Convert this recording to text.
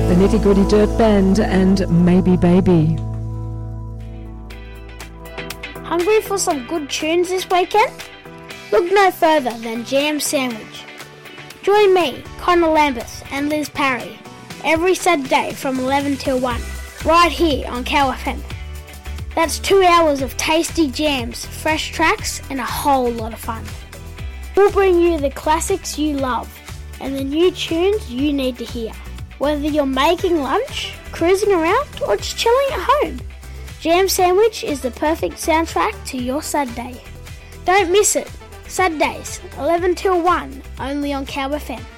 The Nitty Gritty Dirt Band and Maybe Baby. Hungry for some good tunes this weekend? Look no further than Jam Sandwich. Join me, Connor Lambeth and Liz Parry every Saturday from 11 till 1, right here on Cow FM. That's 2 hours of tasty jams, fresh tracks and a whole lot of fun. We'll bring you the classics you love and the new tunes you need to hear. Whether you're making lunch, cruising around or just chilling at home, Jam Sandwich is the perfect soundtrack to your Saturday. Don't miss it. Saturdays, 11 till 1, only on Cow FM.